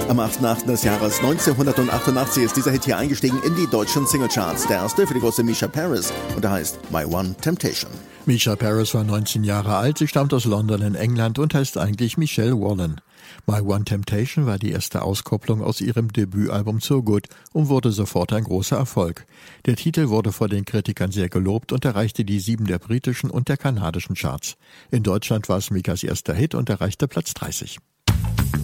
Am 8.8. des Jahres 1988 ist dieser Hit hier eingestiegen in die deutschen Singlecharts. Der erste für die große Misha Paris und der heißt My One Temptation. Misha Paris war 19 Jahre alt, sie stammt aus London in England und heißt eigentlich Michelle Wallen. My One Temptation war die erste Auskopplung aus ihrem Debütalbum So Good und wurde sofort ein großer Erfolg. Der Titel wurde vor den Kritikern sehr gelobt und erreichte die 7 der britischen und der kanadischen Charts. In Deutschland war es Mikas erster Hit und erreichte Platz 30.